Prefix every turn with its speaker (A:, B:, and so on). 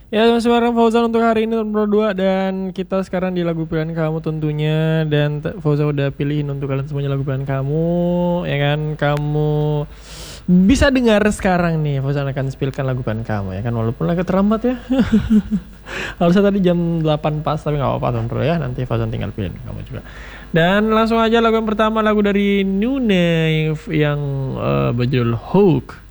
A: Ya, masih bareng Fauzan untuk hari ini nomor 2 dan kita sekarang di lagu pilihan kamu tentunya dan Fauzan udah pilihin untuk kalian semuanya lagu pilihan kamu, ya kan? Kamu bisa dengar sekarang nih Fauzan akan spillkan lagu pilihan kamu ya kan walaupun agak terlambat ya. Harusnya tadi jam 8 pas tapi nggak apa-apa bro ya, nanti Fauzan tinggal pilihin kamu juga. Dan langsung aja lagu yang pertama, lagu dari Nune yang berjudul Hook.